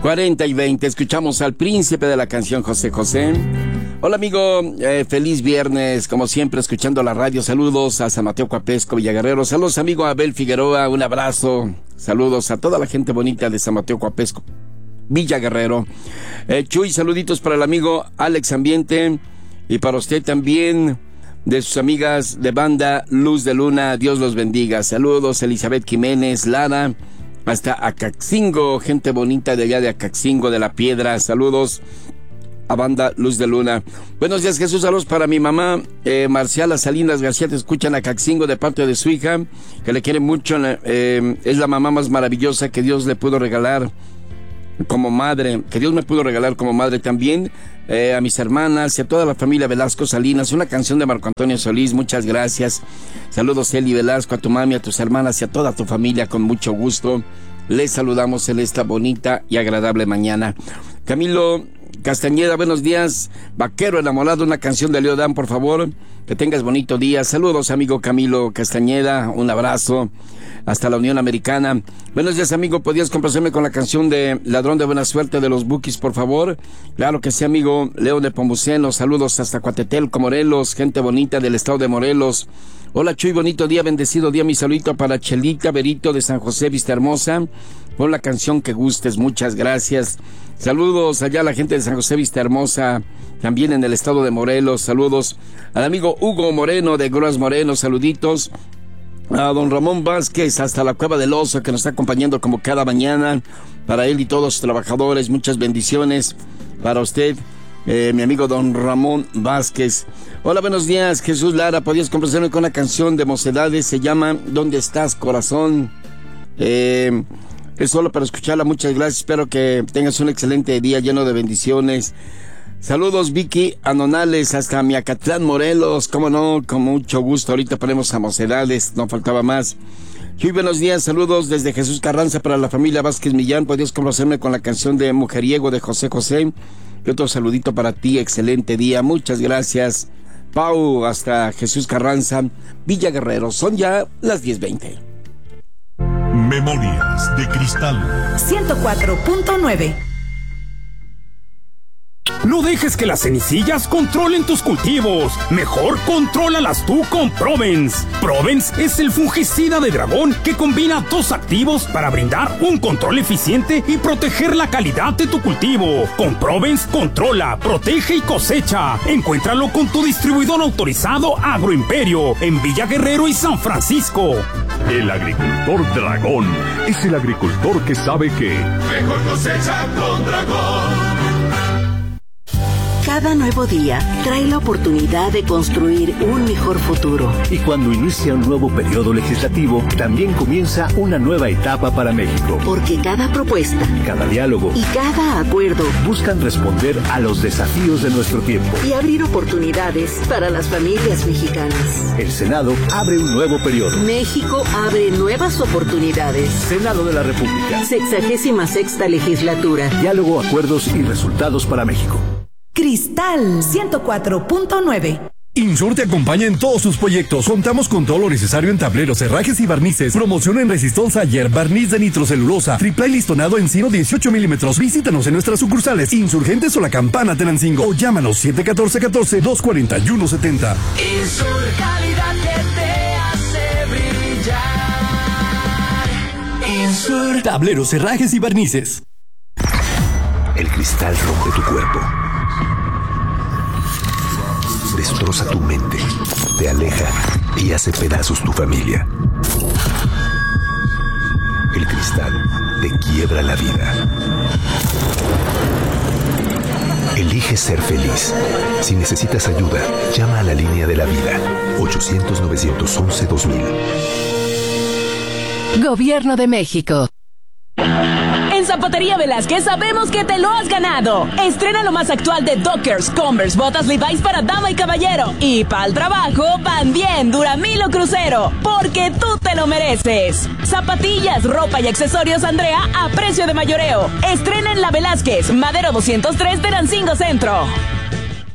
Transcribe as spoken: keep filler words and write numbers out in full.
cuarenta y veinte. Escuchamos al príncipe de la canción, José José. Hola amigo, eh, feliz viernes, como siempre escuchando la radio. Saludos a San Mateo Coapesco, Villaguerrero. Saludos amigo Abel Figueroa, un abrazo. Saludos a toda la gente bonita de San Mateo Coapesco, Villaguerrero. Eh, Chuy, saluditos para el amigo Alex Ambiente y para usted también, de sus amigas de banda Luz de Luna. Dios los bendiga. Saludos Elizabeth Jiménez, Lara, hasta Acaxingo, gente bonita de allá de Acaxingo de la Piedra. Saludos a banda Luz de Luna. Buenos días, Jesús. Saludos para mi mamá, eh, Marciala Salinas García. Te escuchan a Acaxingo de parte de su hija, que le quiere mucho. Eh, es la mamá más maravillosa que Dios le pudo regalar como madre, que Dios me pudo regalar como madre también. Eh, a mis hermanas y a toda la familia Velasco Salinas, una canción de Marco Antonio Solís. Muchas gracias. Saludos, Eli Velasco, a tu mami, a tus hermanas y a toda tu familia, con mucho gusto. Les saludamos en esta bonita y agradable mañana. Camilo Castañeda, buenos días. Vaquero enamorado, una canción de Leodán, por favor. Que tengas bonito día. Saludos, amigo Camilo Castañeda. Un abrazo hasta la Unión Americana. Buenos días, amigo. ¿Podrías complacerme con la canción de Ladrón de Buena Suerte de los Bukis, por favor? Claro que sí, amigo. León de Pomuceno. Saludos hasta Coatetelco, Morelos. Gente bonita del estado de Morelos. Hola, Chuy. Bonito día, bendecido día. Mi saludito para Chelita Berito de San José, Vista Hermosa. Pon la canción que gustes. Muchas gracias. Saludos allá a la gente de San José, Vista Hermosa, también en el estado de Morelos. Saludos al amigo Hugo Moreno de Gruas Moreno. Saluditos a don Ramón Vázquez hasta la Cueva del Oso, que nos está acompañando como cada mañana. Para él y todos los trabajadores, muchas bendiciones para usted, eh, mi amigo don Ramón Vázquez. Hola, buenos días, Jesús Lara. ¿Podrías complacerme con una canción de Mocedades? Se llama ¿Dónde estás, corazón? Eh... Es solo para escucharla. Muchas gracias. Espero que tengas un excelente día lleno de bendiciones. Saludos, Vicky Anonales, hasta Miacatlán, Morelos. Cómo no, con mucho gusto. Ahorita ponemos a Mocedades, no faltaba más. Muy buenos días, saludos desde Jesús Carranza para la familia Vázquez Millán. ¿Podrías complacerme con la canción de Mujeriego de José José? Y otro saludito para ti. Excelente día. Muchas gracias, Pau, hasta Jesús Carranza, Villaguerrero. Son ya las diez veinte. Memorias de Cristal ciento cuatro punto nueve. No dejes que las cenizillas controlen tus cultivos. Mejor contrólalas tú con Provence. Provence es el fungicida de dragón que combina dos activos para brindar un control eficiente y proteger la calidad de tu cultivo. Con Provence controla, protege y cosecha. Encuéntralo con tu distribuidor autorizado Agroimperio en Villa Guerrero y San Francisco. El agricultor dragón es el agricultor que sabe que mejor cosecha con dragón. Cada nuevo día trae la oportunidad de construir un mejor futuro. Y cuando inicia un nuevo periodo legislativo, también comienza una nueva etapa para México. Porque cada propuesta, cada diálogo y cada acuerdo buscan responder a los desafíos de nuestro tiempo y abrir oportunidades para las familias mexicanas. El Senado abre un nuevo periodo. México abre nuevas oportunidades. Senado de la República. Sexagésima sexta legislatura. Diálogo, acuerdos y resultados para México. Cristal ciento cuatro punto nueve. Insur te acompaña en todos sus proyectos. Contamos con todo lo necesario en tableros, herrajes y barnices. Promoción en Resistol Sayer, barniz de nitrocelulosa, triple listonado encino dieciocho milímetros. Visítanos en nuestras sucursales Insurgentes o La Campana Tenancingo o llámanos siete uno cuatro uno cuatro, dos cuatro uno siete cero. Insur, calidad que te hace brillar. Insur. Tableros, herrajes y barnices. El cristal rompe tu cuerpo. Destroza tu mente, te aleja y hace pedazos tu familia. El cristal te quiebra la vida. Elige ser feliz. Si necesitas ayuda, llama a la línea de la vida. ochocientos, novecientos once, dos mil. Gobierno de México. En Zapatería Velázquez sabemos que te lo has ganado. Estrena lo más actual de Dockers, Converse, botas Levi's para dama y caballero. Y para el trabajo, van bien Duramilo Crucero, porque tú te lo mereces. Zapatillas, ropa y accesorios Andrea a precio de mayoreo. Estrena en la Velázquez, Madero doscientos tres, Tenancingo Centro.